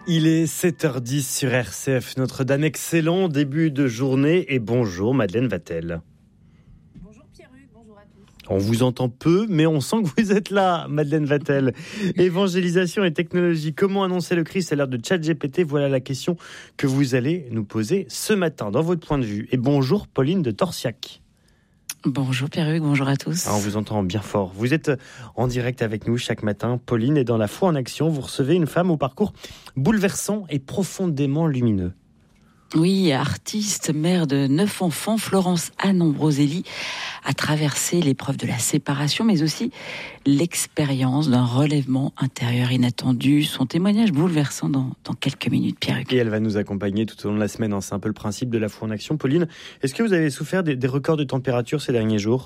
Il est 7h10 sur RCF Notre-Dame. Excellent début de journée et bonjour Madeleine Vatel. Bonjour Pierre-Hugues, bonjour à tous. On vous entend peu, mais on sent que vous êtes là, Madeleine Vatel. Évangélisation et technologie. Comment annoncer le Christ à l'ère de ChatGPT? Voilà la question que vous allez nous poser ce matin dans votre point de vue. Et bonjour Pauline de Torsiac. Bonjour Pierre-Hugues, bonjour à tous. On vous entend bien fort. Vous êtes en direct avec nous chaque matin. Pauline est dans la foi en action. Vous recevez une femme au parcours bouleversant et profondément lumineux. Oui, artiste, mère de 9 enfants, Florence Anne Ambroselli a traversé l'épreuve de la séparation, mais aussi l'expérience d'un relèvement intérieur inattendu. Son témoignage bouleversant dans quelques minutes, Pierre-Hugues. Et elle va nous accompagner tout au long de la semaine. C'est un peu le principe de la foi en action. Pauline, est-ce que vous avez souffert des records de température ces derniers jours ?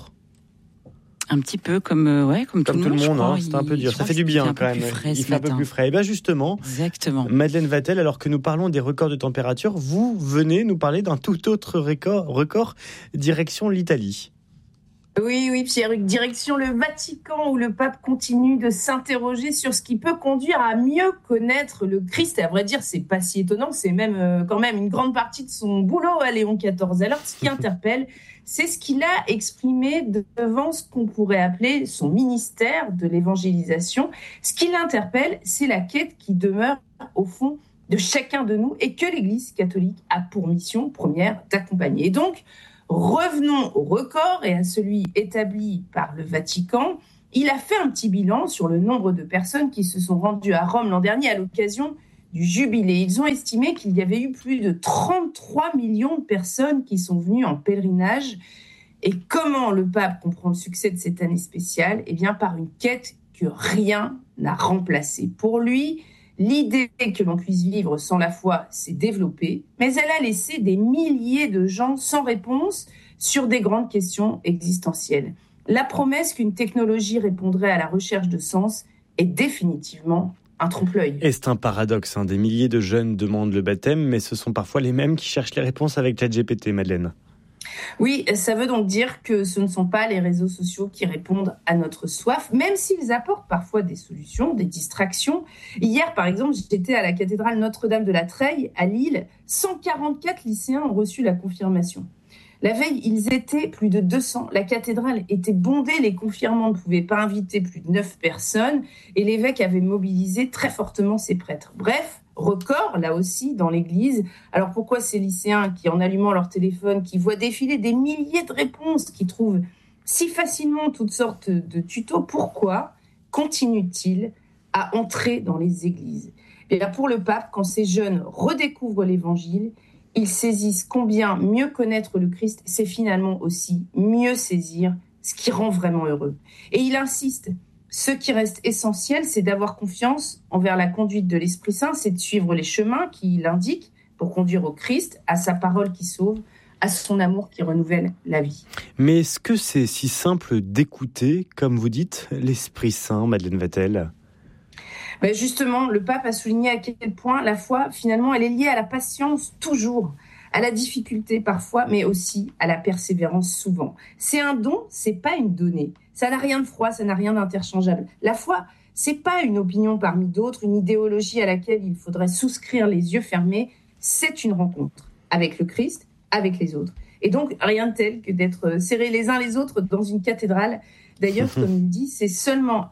Un petit peu comme tout le monde, hein, c'est un peu dur. Ça fait du bien quand même. Il fait un peu plus frais. Et bien justement, exactement. Madeleine Vatel, alors que nous parlons des records de température, vous venez nous parler d'un tout autre record, direction l'Italie. Oui, Pierre-Hugues, direction le Vatican où le pape continue de s'interroger sur ce qui peut conduire à mieux connaître le Christ. Et à vrai dire, c'est pas si étonnant, c'est même quand même une grande partie de son boulot à Léon XIV. Alors, ce qui interpelle, c'est ce qu'il a exprimé devant ce qu'on pourrait appeler son ministère de l'évangélisation. Ce qui l'interpelle, c'est la quête qui demeure au fond de chacun de nous et que l'Église catholique a pour mission première d'accompagner. Et donc, revenons au record et à celui établi par le Vatican. Il a fait un petit bilan sur le nombre de personnes qui se sont rendues à Rome l'an dernier à l'occasion du jubilé. Ils ont estimé qu'il y avait eu plus de 33 millions de personnes qui sont venues en pèlerinage. Et comment le pape comprend le succès de cette année spéciale ? Eh bien, par une quête que rien n'a remplacée. Pour lui, l'idée que l'on puisse vivre sans la foi s'est développée, mais elle a laissé des milliers de gens sans réponse sur des grandes questions existentielles. La promesse qu'une technologie répondrait à la recherche de sens est définitivement un trompe-l'œil. Et c'est un paradoxe, des milliers de jeunes demandent le baptême, mais ce sont parfois les mêmes qui cherchent les réponses avec ChatGPT, Madeleine. Oui, ça veut donc dire que ce ne sont pas les réseaux sociaux qui répondent à notre soif, même s'ils apportent parfois des solutions, des distractions. Hier, par exemple, j'étais à la cathédrale Notre-Dame de la Treille, à Lille. 144 lycéens ont reçu la confirmation. La veille, ils étaient plus de 200. La cathédrale était bondée, les confirmants ne pouvaient pas inviter plus de 9 personnes et l'évêque avait mobilisé très fortement ses prêtres. Bref, record, là aussi, dans l'église. Alors pourquoi ces lycéens qui, en allumant leur téléphone, qui voient défiler des milliers de réponses, qui trouvent si facilement toutes sortes de tutos, pourquoi continuent-ils à entrer dans les églises ? Et là, pour le pape, quand ces jeunes redécouvrent l'évangile, ils saisissent combien mieux connaître le Christ, c'est finalement aussi mieux saisir ce qui rend vraiment heureux. Et il insiste, ce qui reste essentiel, c'est d'avoir confiance envers la conduite de l'Esprit Saint, c'est de suivre les chemins qu'il indique pour conduire au Christ, à sa parole qui sauve, à son amour qui renouvelle la vie. Mais est-ce que c'est si simple d'écouter, comme vous dites, l'Esprit Saint, Madeleine Vatel ? Ben justement, le pape a souligné à quel point la foi, finalement, elle est liée à la patience toujours, à la difficulté parfois, mais aussi à la persévérance souvent. C'est un don, c'est pas une donnée. Ça n'a rien de froid, ça n'a rien d'interchangeable. La foi, c'est pas une opinion parmi d'autres, une idéologie à laquelle il faudrait souscrire les yeux fermés. C'est une rencontre avec le Christ, avec les autres. Et donc, rien de tel que d'être serrés les uns les autres dans une cathédrale. D'ailleurs, comme il dit, c'est seulement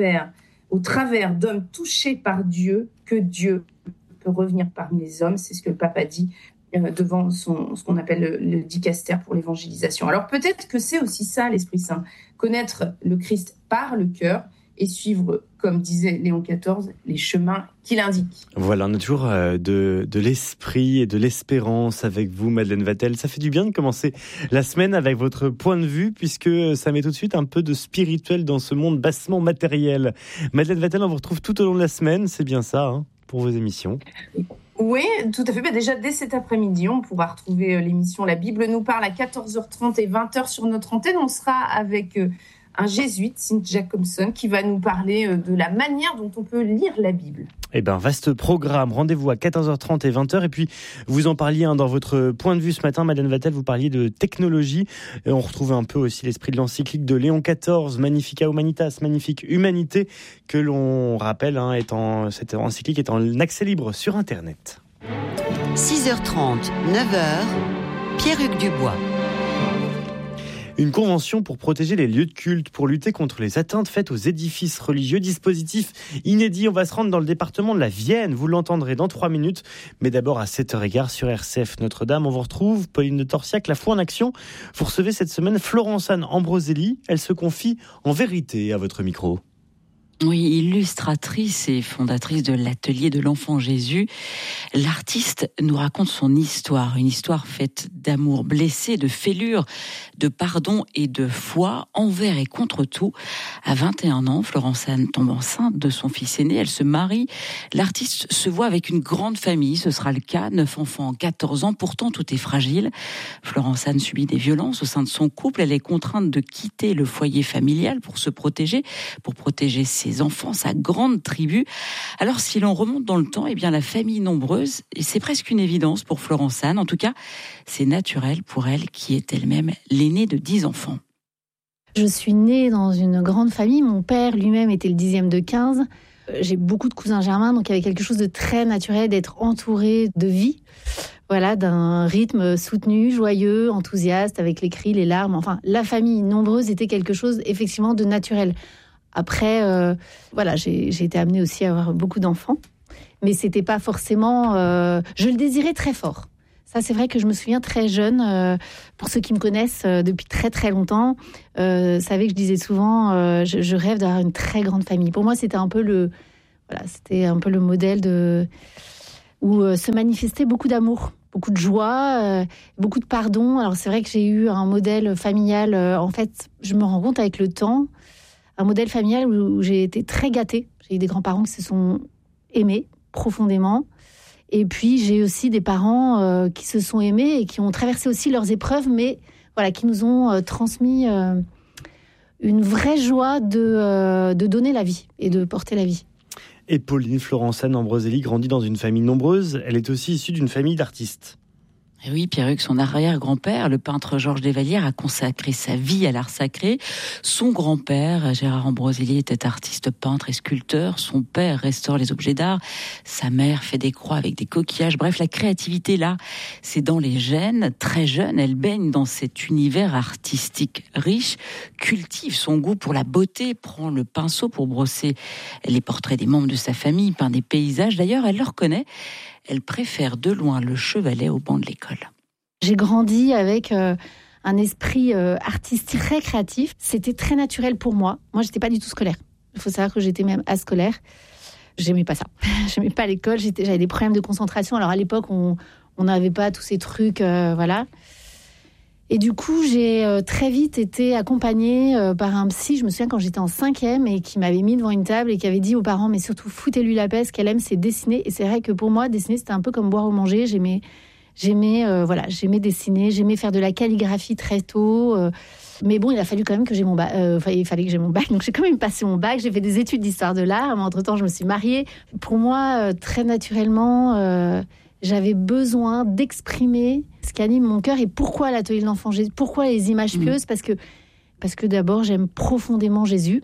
au travers d'hommes touchés par Dieu que Dieu peut revenir parmi les hommes. C'est ce que le pape a dit devant ce qu'on appelle le dicaster pour l'évangélisation. Alors peut-être que c'est aussi ça l'Esprit Saint, connaître le Christ par le cœur et suivre, comme disait Léon XIV, les chemins qu'il indique. Voilà, on a toujours de l'esprit et de l'espérance avec vous, Madeleine Vatel. Ça fait du bien de commencer la semaine avec votre point de vue, puisque ça met tout de suite un peu de spirituel dans ce monde bassement matériel. Madeleine Vatel, on vous retrouve tout au long de la semaine, c'est bien ça, pour vos émissions. Oui, tout à fait. Déjà, dès cet après-midi, on pourra retrouver l'émission La Bible nous parle à 14h30 et 20h sur notre antenne. On sera avec un jésuite, St. Jacobson, qui va nous parler de la manière dont on peut lire la Bible. Eh bien, vaste programme. Rendez-vous à 14h30 et 20h. Et puis, vous en parliez dans votre point de vue ce matin, Madeleine Vatel, vous parliez de technologie. Et on retrouve un peu aussi l'esprit de l'encyclique de Léon XIV, Magnificat Humanitas, Magnifique Humanité, que l'on rappelle, cette encyclique est en accès libre sur Internet. 6h30, 9h, Pierre-Hugues Dubois. Une convention pour protéger les lieux de culte, pour lutter contre les atteintes faites aux édifices religieux. Dispositif inédit, on va se rendre dans le département de la Vienne. Vous l'entendrez dans 3 minutes. Mais d'abord à 7h15 sur RCF Notre-Dame. On vous retrouve, Pauline de Torsiac, la foi en action. Vous recevez cette semaine Florence-Anne Ambroselli. Elle se confie en vérité à votre micro. Oui, illustratrice et fondatrice de l'atelier de l'enfant Jésus, l'artiste nous raconte son histoire, une histoire faite d'amour blessé, de fêlure, de pardon et de foi envers et contre tout. À 21 ans, Florence-Anne tombe enceinte de son fils aîné, elle se marie. L'artiste se voit avec une grande famille, ce sera le cas, 9 enfants en 14 ans, pourtant tout est fragile. Florence-Anne subit des violences au sein de son couple, elle est contrainte de quitter le foyer familial pour se protéger, pour protéger ses enfants, sa grande tribu. Alors si l'on remonte dans le temps, eh bien la famille nombreuse, et c'est presque une évidence pour Florence-Anne, en tout cas c'est naturel pour elle qui est elle-même l'aînée de 10 enfants. Je suis née dans une grande famille, mon père lui-même était le 10e de 15. J'ai beaucoup de cousins germains, donc il y avait quelque chose de très naturel d'être entourée de vie. Voilà, d'un rythme soutenu, joyeux, enthousiaste, avec les cris, les larmes. Enfin, la famille nombreuse était quelque chose effectivement de naturel. Après, j'ai été amenée aussi à avoir beaucoup d'enfants, mais c'était pas forcément. Je le désirais très fort. Ça, c'est vrai que je me souviens très jeune. Pour ceux qui me connaissent depuis très très longtemps, savaient que je disais souvent, je rêve d'avoir une très grande famille. Pour moi, c'était un peu le modèle où se manifestait beaucoup d'amour, beaucoup de joie, beaucoup de pardon. Alors c'est vrai que j'ai eu un modèle familial. En fait, je me rends compte avec le temps. Un modèle familial où j'ai été très gâtée. J'ai eu des grands-parents qui se sont aimés profondément. Et puis, j'ai aussi des parents qui se sont aimés et qui ont traversé aussi leurs épreuves, mais voilà, qui nous ont transmis une vraie joie de donner la vie et de porter la vie. Et Pauline Florence-Anne Ambroselli grandit dans une famille nombreuse. Elle est aussi issue d'une famille d'artistes. Et oui, Pierre-Hugues, son arrière-grand-père, le peintre Georges Desvallières, a consacré sa vie à l'art sacré. Son grand-père, Gérard Ambroselli, était artiste peintre et sculpteur. Son père restaure les objets d'art. Sa mère fait des croix avec des coquillages. Bref, la créativité, là, c'est dans les gènes. Très jeune, elle baigne dans cet univers artistique riche, cultive son goût pour la beauté, prend le pinceau pour brosser les portraits des membres de sa famille, peint des paysages. D'ailleurs, elle le reconnaît. Elle préfère de loin le chevalet au banc de l'école. J'ai grandi avec un esprit artistique très créatif. C'était très naturel pour moi. Moi, j'étais pas du tout scolaire. Il faut savoir que j'étais même ascolaire. J'aimais pas ça. J'aimais pas l'école. J'avais des problèmes de concentration. Alors à l'époque, on n'avait pas tous ces trucs, voilà. Et du coup, j'ai très vite été accompagnée par un psy, je me souviens quand j'étais en 5e, et qui m'avait mis devant une table et qui avait dit aux parents, mais surtout foutez-lui la paix, ce qu'elle aime, c'est dessiner. Et c'est vrai que pour moi, dessiner, c'était un peu comme boire ou manger. J'aimais dessiner, j'aimais faire de la calligraphie très tôt. Mais bon, il a fallu quand même que j'ai mon bac. Il fallait que j'ai mon bac, donc j'ai quand même passé mon bac. J'ai fait des études d'histoire de l'art, mais entre-temps, je me suis mariée. Pour moi, très naturellement... j'avais besoin d'exprimer ce qui anime mon cœur et pourquoi l'atelier de l'enfant Jésus, pourquoi les images pieuses, parce que d'abord j'aime profondément Jésus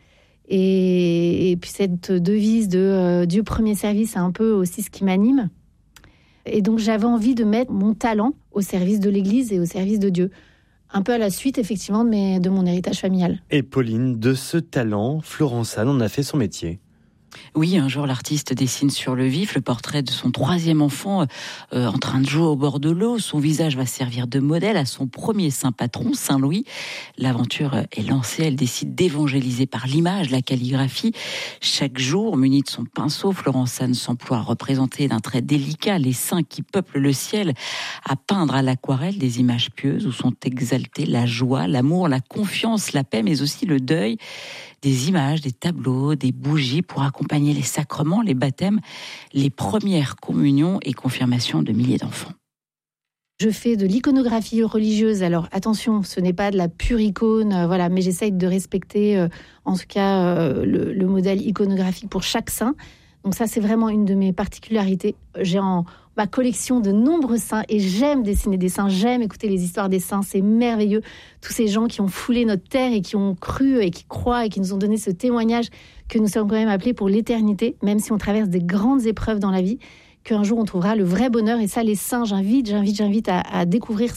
et puis cette devise de Dieu premier service, c'est un peu aussi ce qui m'anime. Et donc j'avais envie de mettre mon talent au service de l'Église et au service de Dieu. Un peu à la suite, effectivement, de mon héritage familial. Et Pauline, de ce talent, Florence-Anne en a fait son métier. Oui, un jour, l'artiste dessine sur le vif le portrait de son 3e enfant en train de jouer au bord de l'eau. Son visage va servir de modèle à son premier saint patron, Saint Louis. L'aventure est lancée. Elle décide d'évangéliser par l'image, la calligraphie. Chaque jour, munie de son pinceau, Florence-Anne s'emploie à représenter d'un trait délicat les saints qui peuplent le ciel, à peindre à l'aquarelle des images pieuses où sont exaltées la joie, l'amour, la confiance, la paix, mais aussi le deuil. Des images, des tableaux, des bougies pour accompagner les sacrements, les baptêmes, les premières communions et confirmations de milliers d'enfants. Je fais de l'iconographie religieuse. Alors attention, ce n'est pas de la pure icône, voilà, mais j'essaye de respecter en tout cas le modèle iconographique pour chaque saint. Donc ça, c'est vraiment une de mes particularités. J'ai en ma collection de nombreux saints et j'aime dessiner des saints, j'aime écouter les histoires des saints, c'est merveilleux. Tous ces gens qui ont foulé notre terre et qui ont cru et qui croient et qui nous ont donné ce témoignage que nous sommes quand même appelés pour l'éternité, même si on traverse des grandes épreuves dans la vie, qu'un jour on trouvera le vrai bonheur. Et ça, les saints, j'invite à découvrir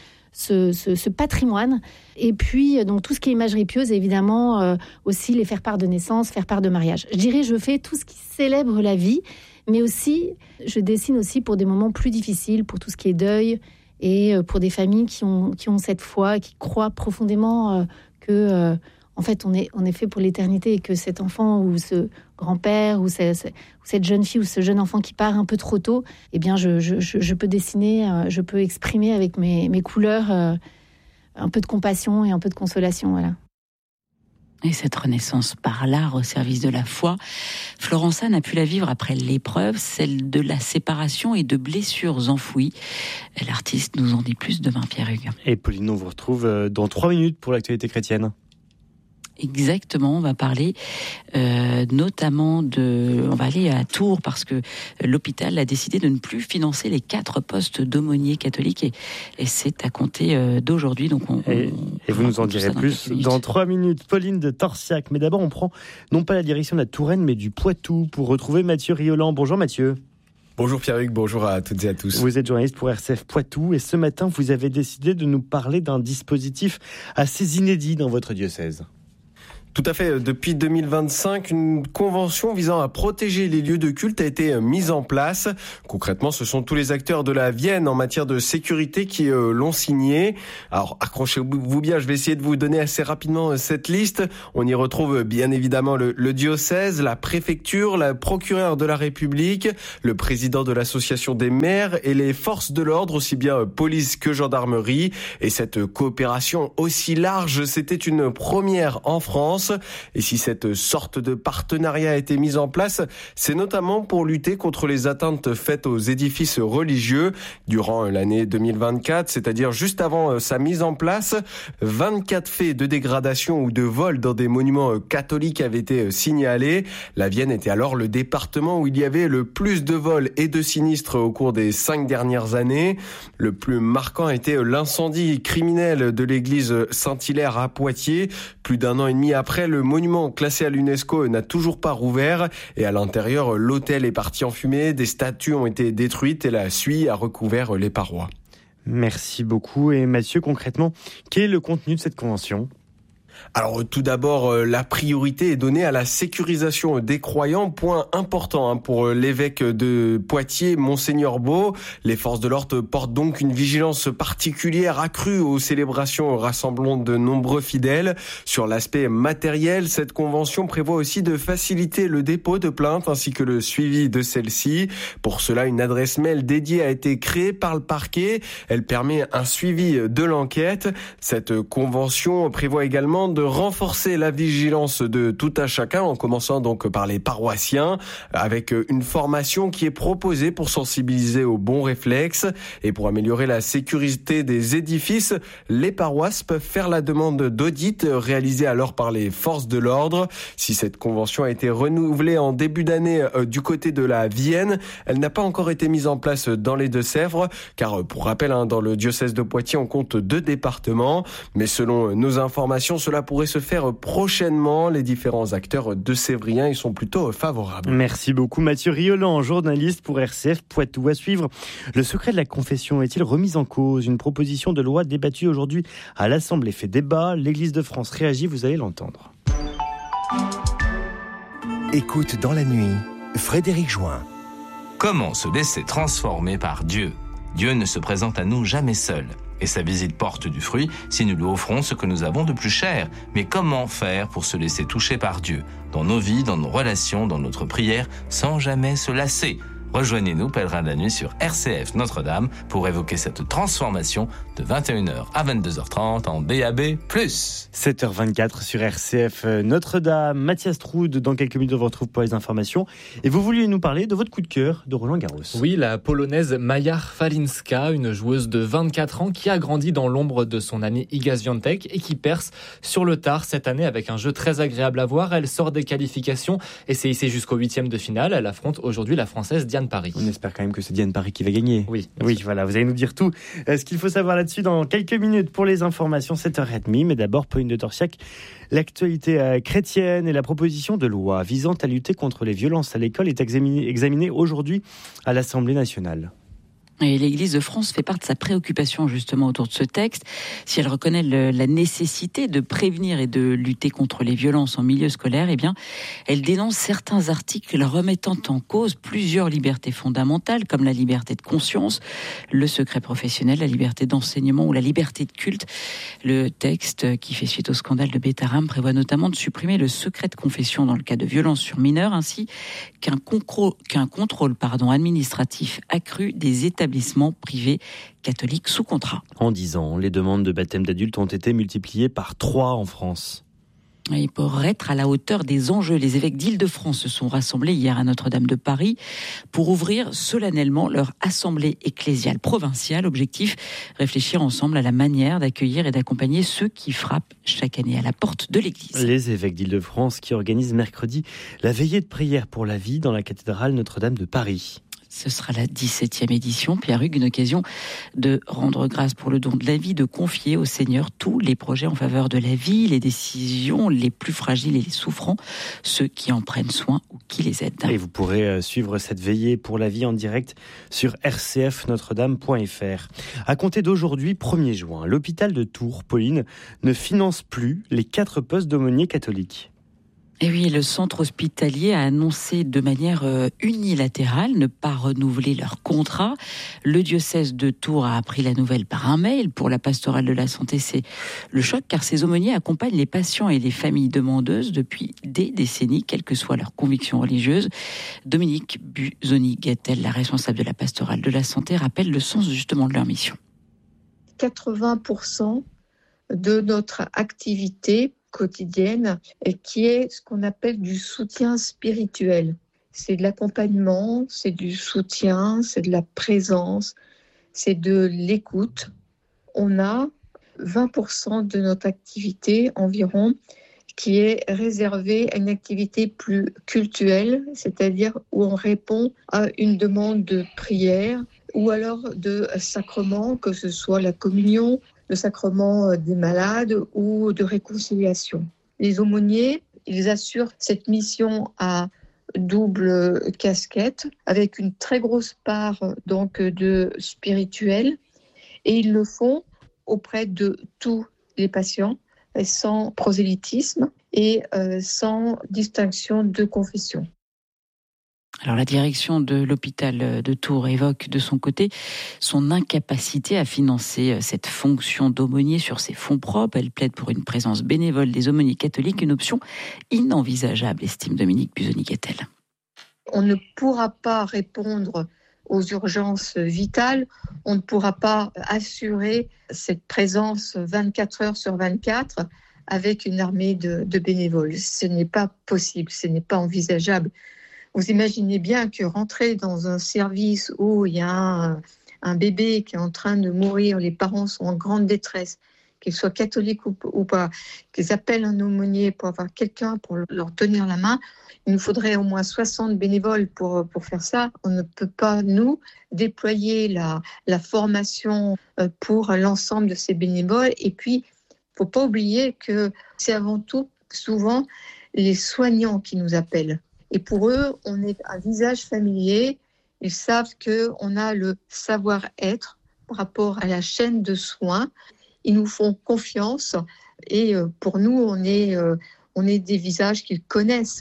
ce patrimoine. Et puis, donc, tout ce qui est imagerie pieuse, évidemment, aussi les faire-part de naissance, faire-part de mariage. Je dirais, je fais tout ce qui célèbre la vie, mais aussi, je dessine aussi pour des moments plus difficiles, pour tout ce qui est deuil, et pour des familles qui ont cette foi, qui croient profondément que... en fait, on est fait pour l'éternité et que cet enfant ou ce grand-père ou cette jeune fille ou ce jeune enfant qui part un peu trop tôt, eh bien, je peux dessiner, je peux exprimer avec mes couleurs un peu de compassion et un peu de consolation, voilà. Et cette renaissance par l'art au service de la foi, Florence Anne a pu la vivre après l'épreuve, celle de la séparation et de blessures enfouies. L'artiste nous en dit plus demain, Pierre-Hugues. Et Pauline, on vous retrouve dans 3 minutes pour l'actualité chrétienne. Exactement, on va parler notamment on va aller à Tours parce que l'hôpital a décidé de ne plus financer les 4 postes d'aumôniers catholiques et c'est à compter d'aujourd'hui. Donc et vous nous en direz plus dans 3 minutes. Pauline de Torsiac, mais d'abord on prend non pas la direction de la Touraine mais du Poitou pour retrouver Mathieu Rioland. Bonjour Mathieu. Bonjour Pierre-Hugues, bonjour à toutes et à tous. Vous êtes journaliste pour RCF Poitou et ce matin vous avez décidé de nous parler d'un dispositif assez inédit dans votre diocèse. Tout à fait. Depuis 2025, une convention visant à protéger les lieux de culte a été mise en place. Concrètement, ce sont tous les acteurs de la Vienne en matière de sécurité qui l'ont signée. Alors, accrochez-vous bien, je vais essayer de vous donner assez rapidement cette liste. On y retrouve bien évidemment le diocèse, la préfecture, la procureure de la République, le président de l'association des maires et les forces de l'ordre, aussi bien police que gendarmerie. Et cette coopération aussi large, c'était une première en France. Et si cette sorte de partenariat a été mise en place, c'est notamment pour lutter contre les atteintes faites aux édifices religieux. Durant l'année 2024, c'est-à-dire juste avant sa mise en place, 24 faits de dégradation ou de vol dans des monuments catholiques avaient été signalés. La Vienne était alors le département où il y avait le plus de vols et de sinistres au cours des 5 dernières années. Le plus marquant était l'incendie criminel de l'église Saint-Hilaire à Poitiers. Plus d'1 an et demi après, le monument classé à l'UNESCO n'a toujours pas rouvert et à l'intérieur, l'autel est parti en fumée, des statues ont été détruites et la suie a recouvert les parois. Merci beaucoup. Et Mathieu, concrètement, quel est le contenu de cette convention ? Alors tout d'abord, la priorité est donnée à la sécurisation des croyants, point important pour l'évêque de Poitiers, Monseigneur Beau. Les forces de l'ordre portent donc une vigilance particulière accrue aux célébrations rassemblant de nombreux fidèles. Sur l'aspect matériel, cette convention prévoit aussi de faciliter le dépôt de plaintes ainsi que le suivi de celles-ci. Pour cela, une adresse mail dédiée a été créée par le parquet. Elle permet un suivi de l'enquête. Cette convention prévoit également de renforcer la vigilance de tout un chacun, en commençant donc par les paroissiens, avec une formation qui est proposée pour sensibiliser aux bons réflexes. Et pour améliorer la sécurité des édifices, les paroisses peuvent faire la demande d'audit réalisée alors par les forces de l'ordre. Si cette convention a été renouvelée en début d'année du côté de la Vienne, elle n'a pas encore été mise en place dans les Deux-Sèvres, car pour rappel, dans le diocèse de Poitiers, on compte 2 départements. Mais selon nos informations, cela pourrait se faire prochainement. Les différents acteurs de Sévrien y sont plutôt favorables. Merci beaucoup Mathieu Rioland, journaliste pour RCF Poitou. À suivre, le secret de la confession est-il remis en cause ? Une proposition de loi débattue aujourd'hui à l'Assemblée fait débat. L'Église de France réagit, vous allez l'entendre. Écoute dans la nuit, Frédéric Join. Comment se laisser transformer par Dieu ? Dieu ne se présente à nous jamais seul. Et sa visite porte du fruit si nous lui offrons ce que nous avons de plus cher. Mais comment faire pour se laisser toucher par Dieu ? Dans nos vies, dans nos relations, dans notre prière, sans jamais se lasser ? Rejoignez-nous, pèlerins de la nuit, sur RCF Notre-Dame pour évoquer cette transformation de 21h à 22h30 en DAB+. 7h24 sur RCF Notre-Dame. Mathias Troud, dans quelques minutes, on vous retrouve pour les informations. Et vous vouliez nous parler de votre coup de cœur de Roland Garros. Oui, la polonaise Maja Falinska, une joueuse de 24 ans qui a grandi dans l'ombre de son ami Iga Świątek et qui perce sur le tard cette année avec un jeu très agréable à voir. Elle sort des qualifications et s'est hissée jusqu'au 8e de finale. Elle affronte aujourd'hui la Française Diane Parry. On espère quand même que c'est Diane Parry qui va gagner. Oui, voilà, vous allez nous dire tout. Ce qu'il faut savoir là-dessus dans quelques minutes pour les informations, 7h30. Mais d'abord, Pauline de Torsiac, l'actualité chrétienne et la proposition de loi visant à lutter contre les violences à l'école est examinée aujourd'hui à l'Assemblée nationale. Et l'Église de France fait part de sa préoccupation justement autour de ce texte. Si elle reconnaît la nécessité de prévenir et de lutter contre les violences en milieu scolaire, eh bien, elle dénonce certains articles remettant en cause plusieurs libertés fondamentales, comme la liberté de conscience, le secret professionnel, la liberté d'enseignement ou la liberté de culte. Le texte, qui fait suite au scandale de Bétharam, prévoit notamment de supprimer le secret de confession dans le cas de violences sur mineurs, ainsi qu'un contrôle administratif accru des établissements privés catholiques sous contrat. En 10 ans, les demandes de baptême d'adultes ont été multipliées par 3 en France. Et pour être à la hauteur des enjeux, les évêques d'Île-de-France se sont rassemblés hier à Notre-Dame de Paris pour ouvrir solennellement leur assemblée ecclésiale provinciale. Objectif, réfléchir ensemble à la manière d'accueillir et d'accompagner ceux qui frappent chaque année à la porte de l'église. Les évêques d'Île-de-France qui organisent mercredi la veillée de prière pour la vie dans la cathédrale Notre-Dame de Paris. Ce sera la 17e édition. Pierre Hugues, une occasion de rendre grâce pour le don de la vie, de confier au Seigneur tous les projets en faveur de la vie, les décisions les plus fragiles et les souffrants, ceux qui en prennent soin ou qui les aident. Et vous pourrez suivre cette veillée pour la vie en direct sur rcfnotredame.fr. À compter d'aujourd'hui, 1er juin, l'hôpital de Tours, Pauline, ne finance plus les 4 postes d'aumôniers catholiques. Et oui, le centre hospitalier a annoncé de manière unilatérale ne pas renouveler leur contrat. Le diocèse de Tours a appris la nouvelle par un mail. Pour la pastorale de la santé, c'est le choc car ces aumôniers accompagnent les patients et les familles demandeuses depuis des décennies, quelles que soient leurs convictions religieuses. Dominique Buzoni-Gattel, la responsable de la pastorale de la santé, rappelle le sens justement de leur mission. 80% de notre activité quotidienne et qui est ce qu'on appelle du soutien spirituel. C'est de l'accompagnement, c'est du soutien, c'est de la présence, c'est de l'écoute. On a 20% de notre activité environ qui est réservée à une activité plus cultuelle, c'est-à-dire où on répond à une demande de prière ou alors de sacrement, que ce soit la communion, le sacrement des malades ou de réconciliation. Les aumôniers, ils assurent cette mission à double casquette avec une très grosse part donc de spirituel et ils le font auprès de tous les patients sans prosélytisme et sans distinction de confession. Alors la direction de l'hôpital de Tours évoque de son côté son incapacité à financer cette fonction d'aumônier sur ses fonds propres. Elle plaide pour une présence bénévole des aumôniers catholiques, une option inenvisageable, estime Dominique Buzoni-Gattel. On ne pourra pas répondre aux urgences vitales, on ne pourra pas assurer cette présence 24 heures sur 24 avec une armée de bénévoles. Ce n'est pas possible, ce n'est pas envisageable. Vous imaginez bien que rentrer dans un service où il y a un bébé qui est en train de mourir, les parents sont en grande détresse, qu'ils soient catholiques ou pas, qu'ils appellent un aumônier pour avoir quelqu'un pour leur tenir la main, il nous faudrait au moins 60 bénévoles pour faire ça. On ne peut pas, nous, déployer la formation pour l'ensemble de ces bénévoles. Et puis, il ne faut pas oublier que c'est avant tout, souvent, les soignants qui nous appellent. Et pour eux, on est un visage familier. Ils savent qu'on a le savoir-être par rapport à la chaîne de soins. Ils nous font confiance et pour nous, on est des visages qu'ils connaissent.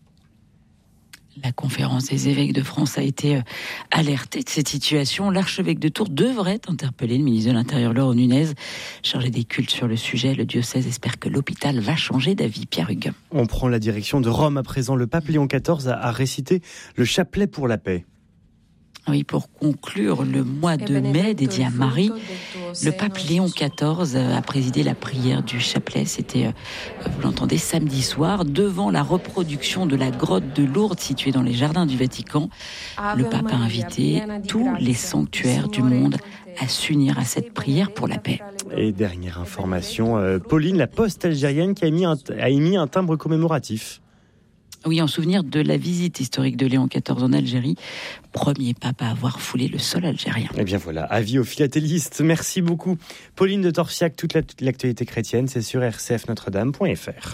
La conférence des évêques de France a été alertée de cette situation. L'archevêque de Tours devrait interpeller le ministre de l'Intérieur, Laurent Nunez, chargé des cultes sur le sujet. Le diocèse espère que l'hôpital va changer d'avis. Pierre Hugues. On prend la direction de Rome à présent. Le pape Léon XIV a récité le chapelet pour la paix. Oui, pour conclure le mois de mai dédié à Marie, le pape Léon XIV a présidé la prière du chapelet. C'était, vous l'entendez, samedi soir, devant la reproduction de la grotte de Lourdes située dans les jardins du Vatican. Le pape a invité tous les sanctuaires du monde à s'unir à cette prière pour la paix. Et dernière information, Pauline, la poste algérienne qui a émis un timbre commémoratif. Oui, en souvenir de la visite historique de Léon XIV en Algérie, premier pape à avoir foulé le sol algérien. Eh bien voilà, avis aux philatélistes. Merci beaucoup. Pauline de Torsiac, toute l'actualité chrétienne, c'est sur rcfnotredame.fr.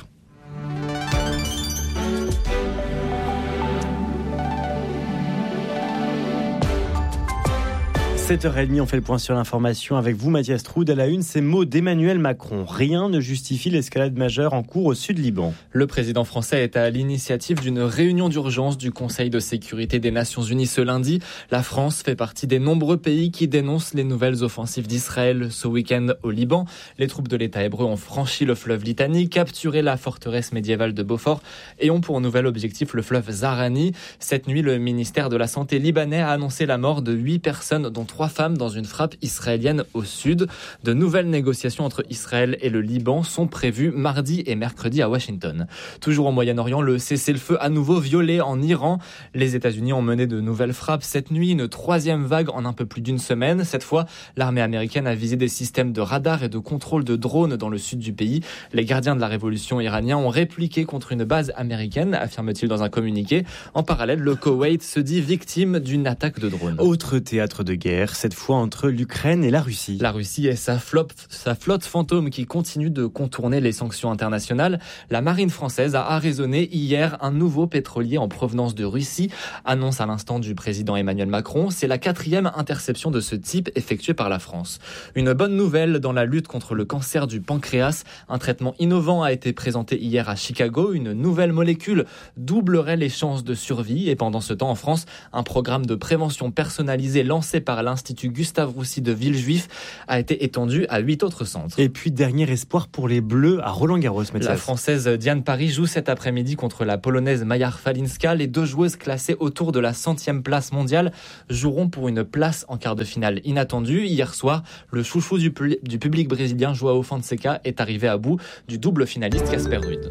7h30, on fait le point sur l'information avec vous, Mathias Troud. À la une, ces mots d'Emmanuel Macron. Rien ne justifie l'escalade majeure en cours au sud Liban. Le président français est à l'initiative d'une réunion d'urgence du Conseil de sécurité des Nations Unies ce lundi. La France fait partie des nombreux pays qui dénoncent les nouvelles offensives d'Israël ce week-end au Liban. Les troupes de l'État hébreu ont franchi le fleuve Litani, capturé la forteresse médiévale de Beaufort et ont pour nouvel objectif le fleuve Zahrani. Cette nuit, le ministère de la Santé libanais a annoncé la mort de 8 personnes, dont 3 femmes dans une frappe israélienne au sud. De nouvelles négociations entre Israël et le Liban sont prévues mardi et mercredi à Washington. Toujours au Moyen-Orient, le cessez-le-feu à nouveau violé en Iran. Les États-Unis ont mené de nouvelles frappes cette nuit, une 3e vague en un peu plus d'une semaine. Cette fois, l'armée américaine a visé des systèmes de radar et de contrôle de drones dans le sud du pays. Les gardiens de la révolution iraniens ont répliqué contre une base américaine, affirme-t-il dans un communiqué. En parallèle, le Koweït se dit victime d'une attaque de drone. Autre théâtre de guerre, cette fois entre l'Ukraine et la Russie. La Russie et sa flotte fantôme qui continue de contourner les sanctions internationales. La marine française a arraisonné hier un nouveau pétrolier en provenance de Russie, annonce à l'instant du président Emmanuel Macron. C'est la 4e interception de ce type effectuée par la France. Une bonne nouvelle dans la lutte contre le cancer du pancréas. Un traitement innovant a été présenté hier à Chicago. Une nouvelle molécule doublerait les chances de survie. Et pendant ce temps, en France, un programme de prévention personnalisé lancé par l'Institut Gustave Roussy de Villejuif a été étendu à 8 autres centres. Et puis, dernier espoir pour les Bleus à Roland-Garros. La Française Diane Paris joue cet après-midi contre la Polonaise Maja Falinska. Les deux joueuses classées autour de la 100e place mondiale joueront pour une place en quart de finale inattendue. Hier soir, le chouchou du public brésilien João Fonseca est arrivé à bout du double finaliste Casper Ruud.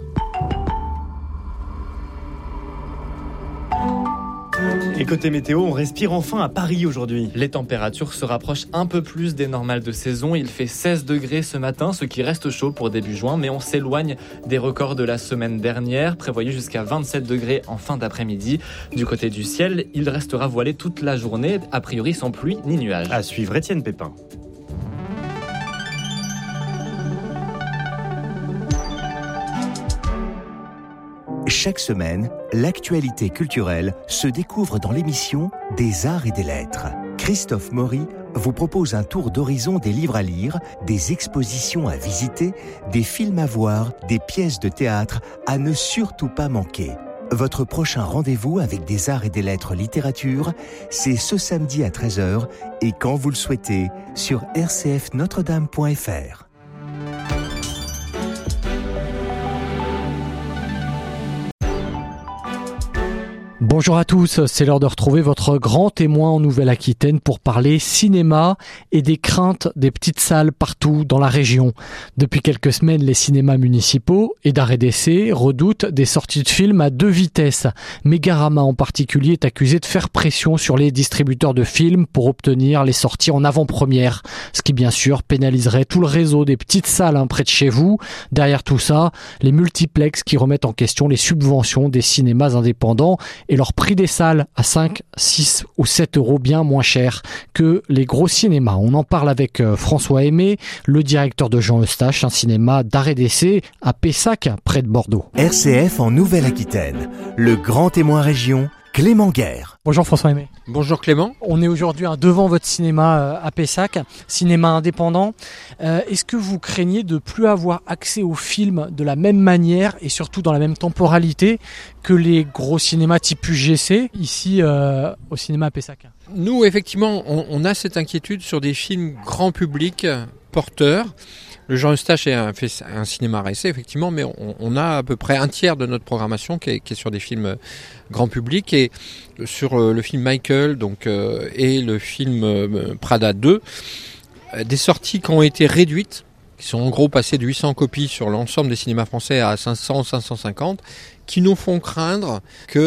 Et côté météo, on respire enfin à Paris aujourd'hui. Les températures se rapprochent un peu plus des normales de saison. Il fait 16 degrés ce matin, ce qui reste chaud pour début juin, mais on s'éloigne des records de la semaine dernière. Prévoyez jusqu'à 27 degrés en fin d'après-midi. Du côté du ciel, il restera voilé toute la journée, a priori sans pluie ni nuages. À suivre, Étienne Pépin. Chaque semaine, l'actualité culturelle se découvre dans l'émission Des Arts et des Lettres. Christophe Maury vous propose un tour d'horizon des livres à lire, des expositions à visiter, des films à voir, des pièces de théâtre à ne surtout pas manquer. Votre prochain rendez-vous avec Des Arts et des Lettres littérature, c'est ce samedi à 13h et quand vous le souhaitez sur rcfnotredame.fr. Bonjour à tous, c'est l'heure de retrouver votre grand témoin en Nouvelle-Aquitaine pour parler cinéma et des craintes des petites salles partout dans la région. Depuis quelques semaines, les cinémas municipaux et d'arrêt d'essai redoutent des sorties de films à 2 vitesses. Megarama en particulier est accusé de faire pression sur les distributeurs de films pour obtenir les sorties en avant-première, ce qui bien sûr pénaliserait tout le réseau des petites salles près de chez vous. Derrière tout ça, les multiplexes qui remettent en question les subventions des cinémas indépendants et leur prix des salles à 5, 6 ou 7 euros bien moins cher que les gros cinémas. On en parle avec François Aimé, le directeur de Jean Eustache, un cinéma d'arrêt d'essai à Pessac, près de Bordeaux. RCF en Nouvelle-Aquitaine, le grand témoin région, Clément Guerre. Bonjour François Aimé. Bonjour Clément. On est aujourd'hui devant votre cinéma à Pessac, cinéma indépendant. Est-ce que vous craignez de plus avoir accès aux films de la même manière et surtout dans la même temporalité que les gros cinémas type UGC ici au cinéma à Pessac? Nous, effectivement, on a cette inquiétude sur des films grand public porteurs. Le Jean Eustache fait un cinéma à essai, effectivement, mais on a à peu près un tiers de notre programmation qui est sur des films grand public. Et sur le film Michael et le film Prada 2, des sorties qui ont été réduites, qui sont en gros passées de 800 copies sur l'ensemble des cinémas français à 500, 550, qui nous font craindre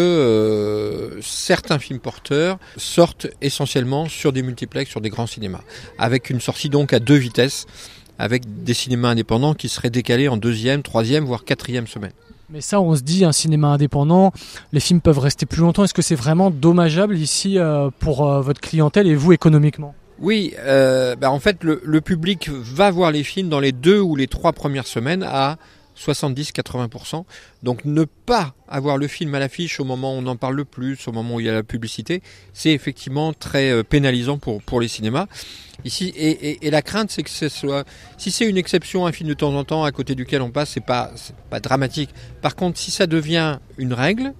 que certains films porteurs sortent essentiellement sur des multiplex, sur des grands cinémas, avec une sortie donc à 2 vitesses, avec des cinémas indépendants qui seraient décalés en 2e, 3e, voire 4e semaine. Mais ça, on se dit, un cinéma indépendant, les films peuvent rester plus longtemps. Est-ce que c'est vraiment dommageable ici pour votre clientèle et vous économiquement ? Oui, en fait, le public va voir les films dans les 2 ou les 3 premières semaines à 70-80%. Donc ne pas avoir le film à l'affiche au moment où on en parle le plus, au moment où il y a la publicité, c'est effectivement très pénalisant pour les cinémas. Ici, et la crainte, c'est que ce soit, si c'est une exception, un film de temps en temps à côté duquel on passe, c'est pas dramatique. Par contre, si ça devient une règle,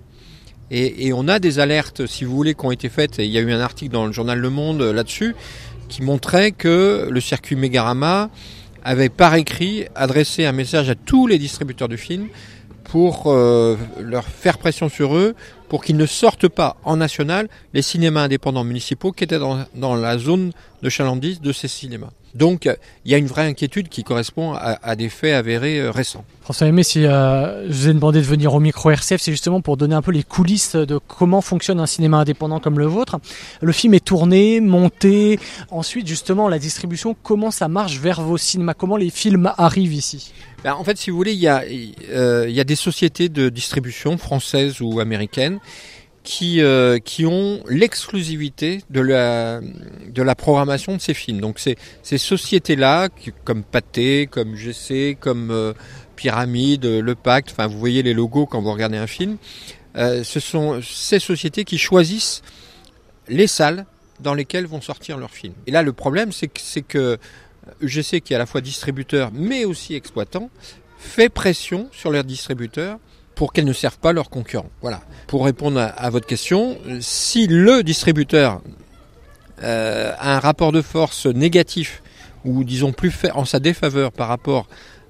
et on a des alertes, si vous voulez, qui ont été faites, et il y a eu un article dans le journal Le Monde là-dessus, qui montrait que le circuit Mégarama avait par écrit adressé un message à tous les distributeurs de films pour leur faire pression sur eux pour qu'ils ne sortent pas en national les cinémas indépendants municipaux qui étaient dans la zone de chalandise de ces cinémas. Donc il y a une vraie inquiétude qui correspond à des faits avérés récents. François Aimé, si je vous ai demandé de venir au micro RCF, c'est justement pour donner un peu les coulisses de comment fonctionne un cinéma indépendant comme le vôtre. Le film est tourné, monté, ensuite justement la distribution, comment ça marche vers vos cinémas, comment les films arrivent ici ? En fait, si vous voulez, il y a des sociétés de distribution françaises ou américaines qui ont l'exclusivité de la programmation de ces films. Donc ces sociétés-là, comme Pathé, comme UGC, comme Pyramide, Le Pacte, enfin vous voyez les logos quand vous regardez un film, ce sont ces sociétés qui choisissent les salles dans lesquelles vont sortir leurs films. Et là, le problème, c'est que UGC, qui est à la fois distributeur mais aussi exploitant, fait pression sur leurs distributeurs pour qu'elles ne servent pas leurs concurrents. Voilà. Pour répondre à votre question, si le distributeur a un rapport de force négatif ou disons plus en sa défaveur par rapport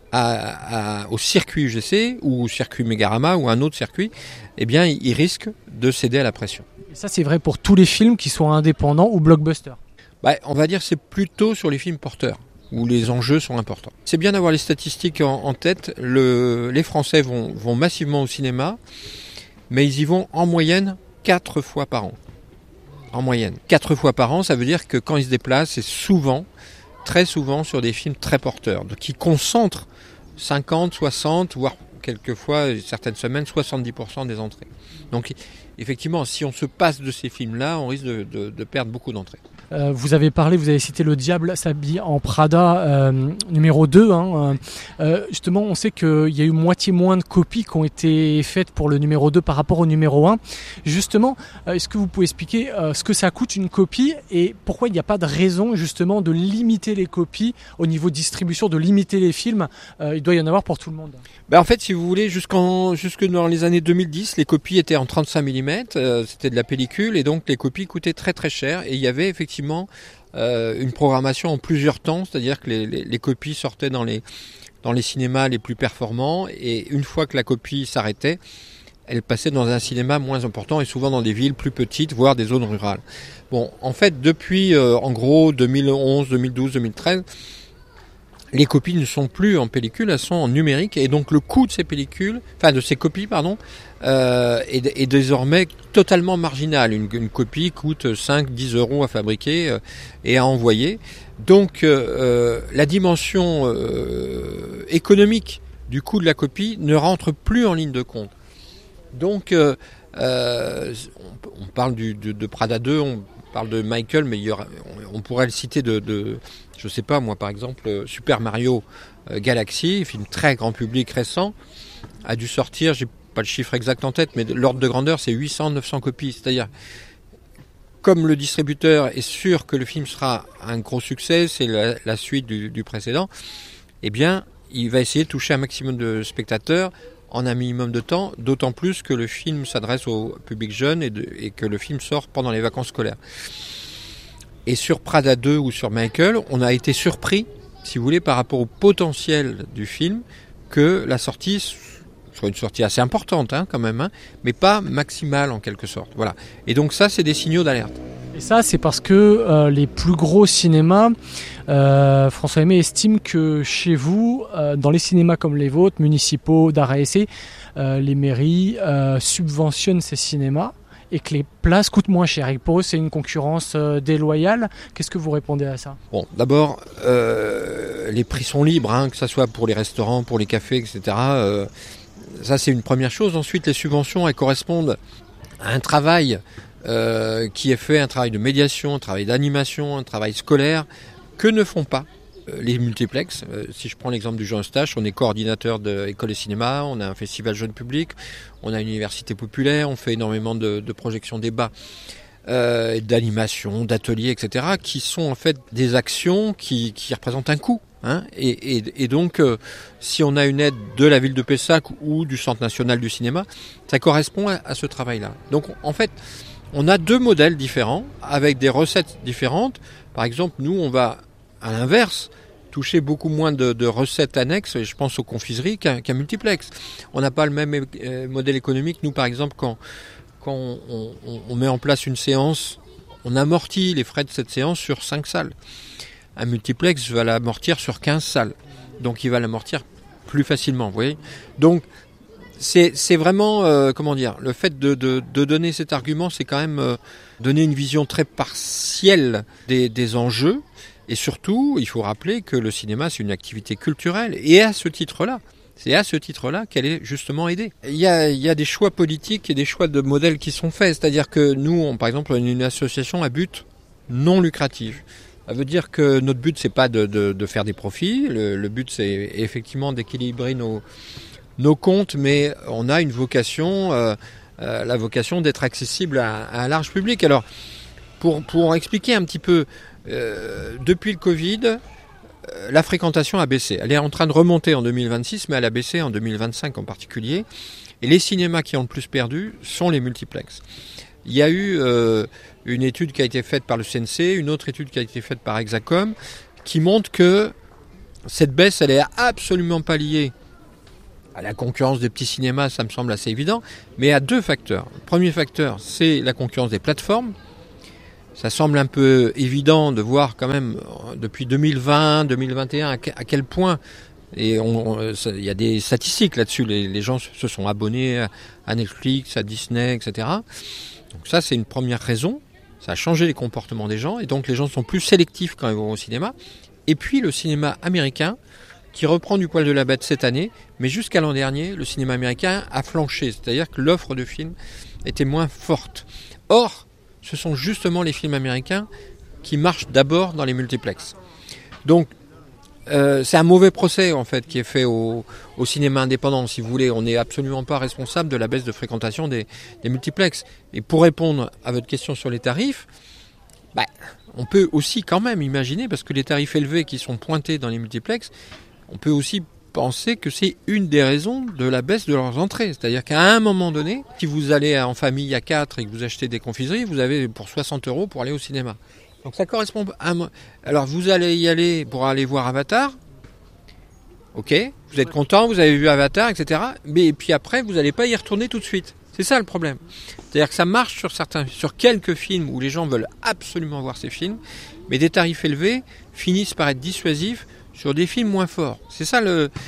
au circuit UGC ou au circuit Mégarama ou un autre circuit, eh bien il risque de céder à la pression. Et ça c'est vrai pour tous les films qui soient indépendants ou blockbusters. On va dire que c'est plutôt sur les films porteurs où les enjeux sont importants. C'est bien d'avoir les statistiques en tête. Les Français vont massivement au cinéma, mais ils y vont en moyenne 4 fois par an. En moyenne. 4 fois par an, ça veut dire que quand ils se déplacent, c'est souvent, très souvent, sur des films très porteurs, donc qui concentrent 50, 60, voire quelquefois, certaines semaines, 70% des entrées. Donc effectivement, si on se passe de ces films-là, on risque de perdre beaucoup d'entrées. Vous avez cité Le Diable s'habille en Prada numéro 2. Justement, on sait qu'il y a eu moitié moins de copies qui ont été faites pour le numéro 2 par rapport au numéro 1. Justement, est-ce que vous pouvez expliquer ce que ça coûte une copie et pourquoi il n'y a pas de raison justement de limiter les copies au niveau distribution, de limiter les films? Il doit y en avoir pour tout le monde. En fait, si vous voulez, jusque dans les années 2010, les copies étaient en 35 mm, c'était de la pellicule et donc les copies coûtaient très très cher et il y avait effectivement une programmation en plusieurs temps, c'est-à-dire que les copies sortaient dans les cinémas les plus performants et une fois que la copie s'arrêtait, elle passait dans un cinéma moins important et souvent dans des villes plus petites, voire des zones rurales. Bon, en fait, depuis en gros 2011, 2012, 2013, les copies ne sont plus en pellicule, elles sont en numérique et donc le coût de ces copies, est désormais totalement marginal. Une copie coûte 5-10 € à fabriquer et à envoyer. Donc la dimension économique du coût de la copie ne rentre plus en ligne de compte. Donc on parle de Prada 2, on parle de Michael, mais on pourrait le citer je sais pas moi par exemple, Super Mario Galaxy, film très grand public récent, a dû sortir, j'ai pas le chiffre exact en tête, mais l'ordre de grandeur c'est 800-900 copies, c'est-à-dire comme le distributeur est sûr que le film sera un gros succès, c'est la suite du précédent, eh bien il va essayer de toucher un maximum de spectateurs en un minimum de temps, d'autant plus que le film s'adresse au public jeune et que le film sort pendant les vacances scolaires. Et sur Prada 2 ou sur Michael, on a été surpris si vous voulez, par rapport au potentiel du film, que la sortie soit une sortie assez importante quand même, mais pas maximale en quelque sorte. Voilà. Et donc ça, c'est des signaux d'alerte. Et ça, c'est parce que les plus gros cinémas, François Aimé estime que chez vous, dans les cinémas comme les vôtres, municipaux, d'art et essai, les mairies subventionnent ces cinémas et que les places coûtent moins cher. Et pour eux, c'est une concurrence déloyale. Qu'est-ce que vous répondez à ça ? Bon, d'abord, les prix sont libres, que ce soit pour les restaurants, pour les cafés, etc. Ça, c'est une première chose. Ensuite, les subventions, elles correspondent à un travail qui est fait, un travail de médiation, un travail d'animation, un travail scolaire, que ne font pas les multiplexes. Si je prends l'exemple du Jean Eustache, on est coordinateur de l'école de cinéma, on a un festival jeune public, on a une université populaire, on fait énormément de projections débats, d'animation, d'ateliers, etc., qui sont en fait des actions qui représentent un coût. Et donc, si on a une aide de la ville de Pessac ou du Centre national du cinéma, ça correspond à ce travail-là. Donc, en fait, on a deux modèles différents, avec des recettes différentes. Par exemple, nous, on va, à l'inverse, toucher beaucoup moins de recettes annexes, et je pense aux confiseries, qu'un multiplex. On n'a pas le même modèle économique. Nous, par exemple, quand on met en place une séance, on amortit les frais de cette séance sur 5 salles. Un multiplex va l'amortir sur 15 salles. Donc, il va l'amortir plus facilement, vous voyez. Donc, c'est vraiment, le fait de donner cet argument, c'est quand même donner une vision très partielle des enjeux. Et surtout, il faut rappeler que le cinéma, c'est une activité culturelle. Et c'est à ce titre-là qu'elle est justement aidée. Il y a des choix politiques et des choix de modèles qui sont faits. C'est-à-dire que nous, par exemple, on est une association à but non lucratif. Ça veut dire que notre but, c'est pas de faire des profits. Le but, c'est effectivement d'équilibrer nos comptes, mais on a une vocation, la vocation d'être accessible à un large public. Alors, pour expliquer un petit peu, depuis le Covid, la fréquentation a baissé. Elle est en train de remonter en 2026, mais elle a baissé en 2025 en particulier. Et les cinémas qui ont le plus perdu sont les multiplexes. Il y a eu une étude qui a été faite par le CNC, une autre étude qui a été faite par Hexacom, qui montre que cette baisse, elle est absolument pas liée à la concurrence des petits cinémas, ça me semble assez évident, mais à deux facteurs. Le premier facteur, c'est la concurrence des plateformes. Ça semble un peu évident de voir quand même depuis 2020, 2021 à quel point, et il y a des statistiques là-dessus, les gens se sont abonnés à Netflix, à Disney, etc. Donc ça, c'est une première raison. Ça a changé les comportements des gens, et donc les gens sont plus sélectifs quand ils vont au cinéma. Et puis le cinéma américain, qui reprend du poil de la bête cette année, mais jusqu'à l'an dernier, le cinéma américain a flanché, c'est-à-dire que l'offre de films était moins forte. Or, ce sont justement les films américains qui marchent d'abord dans les multiplexes. Donc, c'est un mauvais procès en fait qui est fait au cinéma indépendant, si vous voulez. On n'est absolument pas responsable de la baisse de fréquentation des multiplexes. Et pour répondre à votre question sur les tarifs, on peut aussi quand même imaginer, parce que les tarifs élevés qui sont pointés dans les multiplexes, on peut aussi penser que c'est une des raisons de la baisse de leurs entrées. C'est-à-dire qu'à un moment donné, si vous allez en famille à 4 et que vous achetez des confiseries, vous avez pour 60 € pour aller au cinéma. Donc ça correspond à... Alors vous allez y aller pour aller voir Avatar. Ok, vous êtes content, vous avez vu Avatar, etc. Mais puis après, vous n'allez pas y retourner tout de suite. C'est ça le problème. C'est-à-dire que ça marche sur quelques films où les gens veulent absolument voir ces films, mais des tarifs élevés finissent par être dissuasifs sur des films moins forts. C'est ça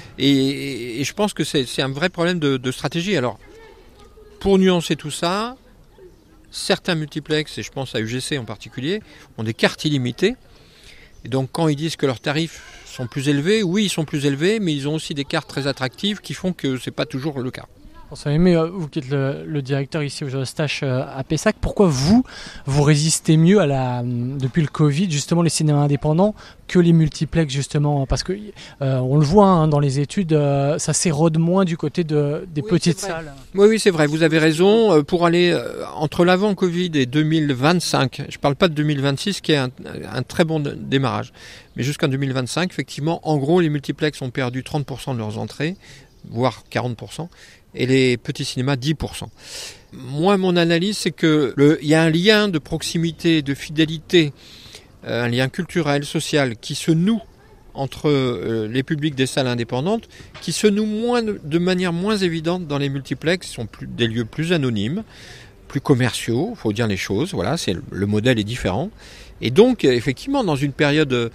et je pense que c'est un vrai problème de stratégie. Alors, pour nuancer tout ça, certains multiplexes, et je pense à UGC en particulier, ont des cartes illimitées. Et donc, quand ils disent que leurs tarifs sont plus élevés, oui, ils sont plus élevés, mais ils ont aussi des cartes très attractives qui font que c'est pas toujours le cas. François Aimé, vous qui êtes le directeur ici au Eustache à Pessac, pourquoi vous résistez mieux depuis le Covid, justement, les cinémas indépendants que les multiplexes, justement? Parce que on le voit dans les études, ça s'érode moins du côté des petites salles. Oui, c'est vrai, vous avez raison. Pour aller entre l'avant-Covid et 2025, je ne parle pas de 2026, qui est un très bon démarrage, mais jusqu'en 2025, effectivement, en gros, les multiplexes ont perdu 30% de leurs entrées, voire 40%. Et les petits cinémas 10%. Moi, mon analyse, c'est que il y a un lien de proximité, de fidélité, un lien culturel, social, qui se noue entre les publics des salles indépendantes qui se nouent de manière moins évidente dans les multiplex, sont des lieux plus anonymes, plus commerciaux, il faut dire les choses, voilà, le modèle est différent. Et donc, effectivement, dans une période de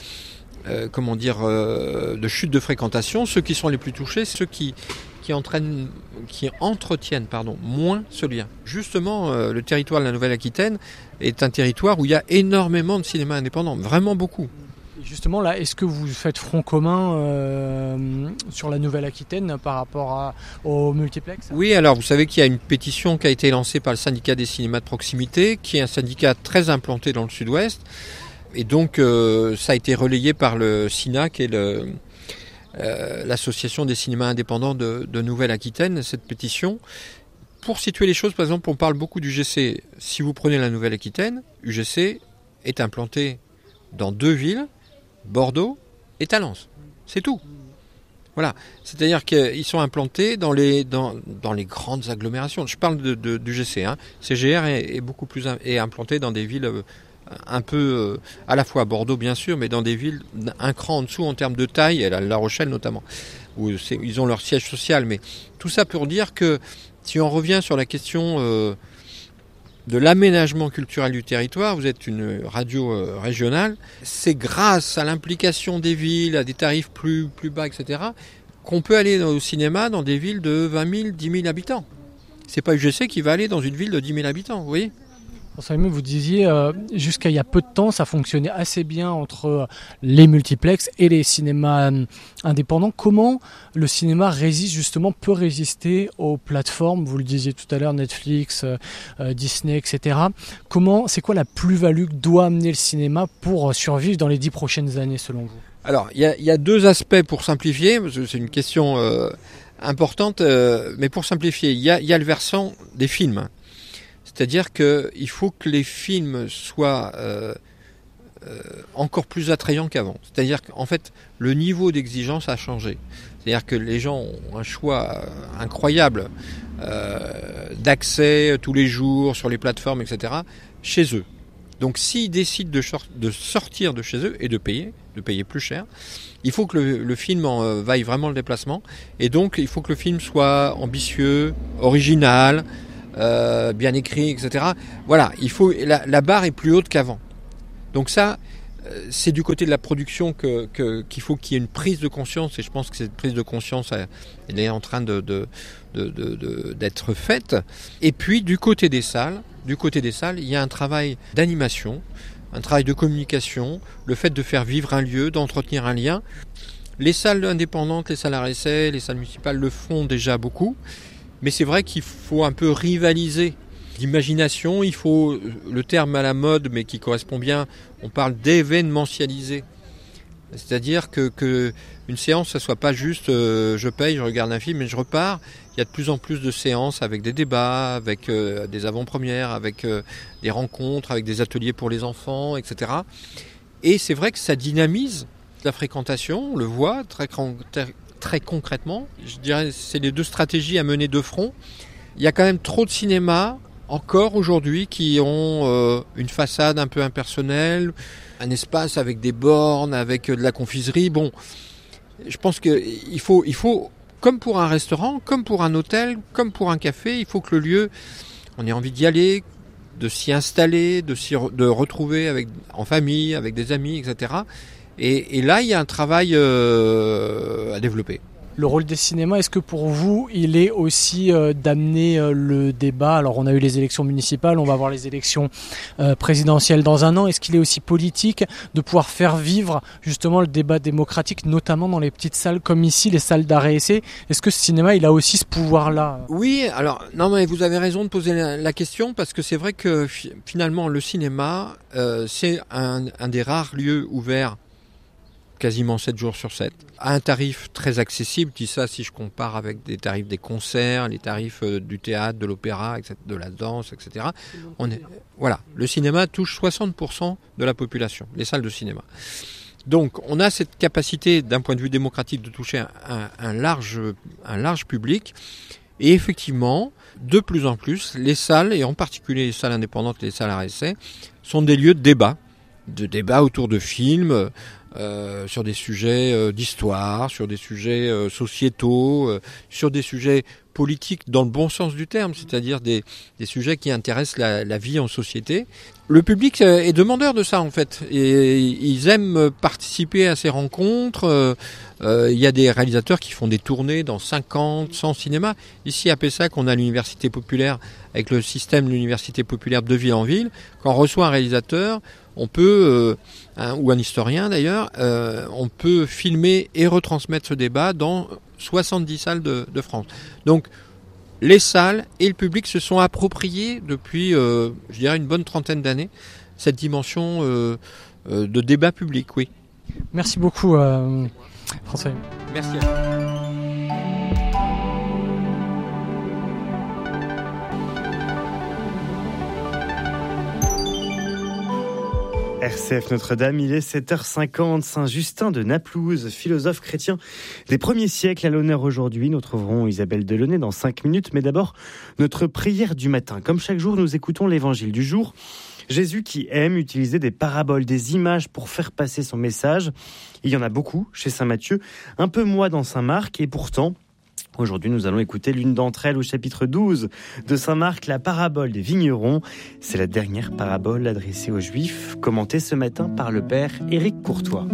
chute de fréquentation, ceux qui sont les plus touchés, c'est ceux qui entretiennent moins ce lien. Justement, le territoire de la Nouvelle-Aquitaine est un territoire où il y a énormément de cinéma indépendant, vraiment beaucoup. Justement, là, est-ce que vous faites front commun sur la Nouvelle-Aquitaine par rapport au multiplex ? Oui, alors vous savez qu'il y a une pétition qui a été lancée par le syndicat des cinémas de proximité, qui est un syndicat très implanté dans le sud-ouest. Et donc, ça a été relayé par le SINA, qui est l'association des cinémas indépendants de Nouvelle-Aquitaine, cette pétition. Pour situer les choses, par exemple, on parle beaucoup d'UGC. Si vous prenez la Nouvelle-Aquitaine, UGC est implanté dans 2 villes, Bordeaux et Talence. C'est tout. Voilà. C'est-à-dire qu'ils sont implantés dans les grandes agglomérations. Je parle d'UGC. CGR est implanté dans des villes un peu, à la fois à Bordeaux bien sûr, mais dans des villes un cran en dessous en termes de taille, et La Rochelle notamment, où ils ont leur siège social. Mais tout ça pour dire que si on revient sur la question de l'aménagement culturel du territoire, vous êtes une radio régionale, c'est grâce à l'implication des villes, à des tarifs plus bas, etc., qu'on peut aller au cinéma dans des villes de 20 000, 10 000 habitants. C'est pas UGC qui va aller dans une ville de 10 000 habitants, vous voyez ? Vous disiez, jusqu'à il y a peu de temps, ça fonctionnait assez bien entre les multiplex et les cinémas indépendants. Comment le cinéma peut résister aux plateformes, vous le disiez tout à l'heure, Netflix, Disney, etc. C'est quoi la plus-value que doit amener le cinéma pour survivre dans les 10 prochaines années, selon vous ? Alors, il y a 2 aspects pour simplifier, parce que c'est une question importante, mais pour simplifier, il y a le versant des films. C'est-à-dire qu'il faut que les films soient encore plus attrayants qu'avant. C'est-à-dire qu'en fait, le niveau d'exigence a changé. C'est-à-dire que les gens ont un choix incroyable d'accès tous les jours sur les plateformes, etc., chez eux. Donc s'ils décident de sortir de chez eux et de payer plus cher, il faut que le film vaille vraiment le déplacement. Et donc il faut que le film soit ambitieux, original, bien écrit, etc. Voilà, la barre est plus haute qu'avant. Donc ça, c'est du côté de la production qu'il faut qu'il y ait une prise de conscience, et je pense que cette prise de conscience, elle est en train d'être faite. Et puis du côté des salles, il y a un travail d'animation, un travail de communication, le fait de faire vivre un lieu, d'entretenir un lien. Les salles indépendantes, les salles RSA, les salles municipales le font déjà beaucoup. Mais c'est vrai qu'il faut un peu rivaliser l'imagination, il faut, le terme à la mode, mais qui correspond bien, on parle d'événementialiser. C'est-à-dire que une séance, ça soit pas juste je paye, je regarde un film et je repars. Il y a de plus en plus de séances avec des débats, avec des avant-premières, avec des rencontres, avec des ateliers pour les enfants, etc. Et c'est vrai que ça dynamise la fréquentation, on le voit très concrètement. Je dirais que c'est les 2 stratégies à mener de front. Il y a quand même trop de cinémas, encore aujourd'hui, qui ont une façade un peu impersonnelle, un espace avec des bornes, avec de la confiserie. Bon, je pense qu'il faut, comme pour un restaurant, comme pour un hôtel, comme pour un café, il faut que le lieu, on ait envie d'y aller, de s'y installer, de retrouver en famille, avec des amis, etc. Et là, il y a un travail à développer. Le rôle des cinémas, est-ce que pour vous, il est aussi d'amener le débat ? Alors, on a eu les élections municipales, on va avoir les élections présidentielles dans un an. Est-ce qu'il est aussi politique de pouvoir faire vivre justement le débat démocratique, notamment dans les petites salles comme ici, les salles d'art et essai ? Est-ce que ce cinéma, il a aussi ce pouvoir-là ? Oui, alors, non, mais vous avez raison de poser la question, parce que c'est vrai que finalement, le cinéma, c'est un des rares lieux ouverts quasiment 7 jours sur 7, à un tarif très accessible. Je dis ça si je compare avec des tarifs des concerts, les tarifs du théâtre, de l'opéra, de la danse, etc. Voilà, le cinéma touche 60% de la population, les salles de cinéma. Donc on a cette capacité d'un point de vue démocratique de toucher un large public. Et effectivement, de plus en plus, les salles, et en particulier les salles indépendantes et les salles RSA, sont des lieux de débat autour de films, sur des sujets d'histoire, sur des sujets sociétaux, sur des sujets politiques dans le bon sens du terme, c'est-à-dire des sujets qui intéressent la vie en société. Le public est demandeur de ça en fait, et ils aiment participer à ces rencontres. Il y a des réalisateurs qui font des tournées dans 50, 100 cinémas. Ici à Pessac, on a l'université populaire, avec le système de l'université populaire de ville en ville. Quand on reçoit un réalisateur, on peut, ou un historien d'ailleurs, on peut filmer et retransmettre ce débat dans 70 salles de France. Donc les salles et le public se sont appropriés depuis, je dirais, une bonne trentaine d'années, cette dimension de débat public, oui. Merci beaucoup, François. Merci à vous. RCF Notre-Dame, il est 7h50. Saint Justin de Naplouse, philosophe chrétien des premiers siècles, à l'honneur aujourd'hui. Nous trouverons Isabelle Delaunay dans 5 minutes, mais d'abord notre prière du matin. Comme chaque jour, nous écoutons l'évangile du jour. Jésus qui aime utiliser des paraboles, des images pour faire passer son message. Il y en a beaucoup chez Saint Matthieu, un peu moins dans Saint Marc, et pourtant, aujourd'hui, nous allons écouter l'une d'entre elles au chapitre 12 de Saint Marc, la parabole des vignerons. C'est la dernière parabole adressée aux Juifs, commentée ce matin par le père Éric Courtois.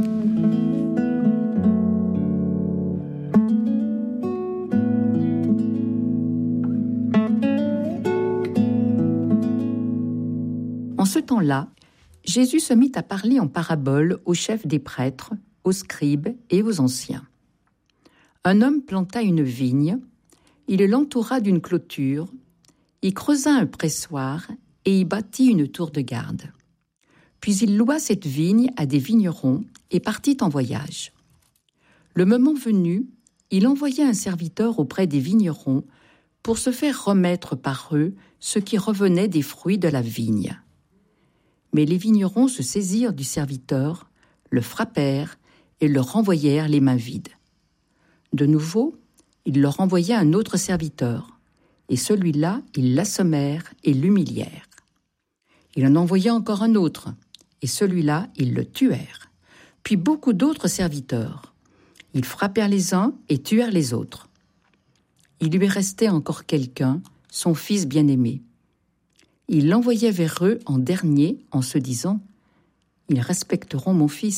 En ce temps-là, Jésus se mit à parler en parabole aux chefs des prêtres, aux scribes et aux anciens. Un homme planta une vigne, il l'entoura d'une clôture, y creusa un pressoir et y bâtit une tour de garde. Puis il loua cette vigne à des vignerons et partit en voyage. Le moment venu, il envoya un serviteur auprès des vignerons pour se faire remettre par eux ce qui revenait des fruits de la vigne. Mais les vignerons se saisirent du serviteur, le frappèrent et le renvoyèrent les mains vides. De nouveau, il leur envoya un autre serviteur, et celui-là, ils l'assommèrent et l'humilièrent. Il en envoya encore un autre, et celui-là, ils le tuèrent. Puis beaucoup d'autres serviteurs. Ils frappèrent les uns et tuèrent les autres. Il lui restait encore quelqu'un, son fils bien-aimé. Il l'envoyait vers eux en dernier en se disant « Ils respecteront mon fils ».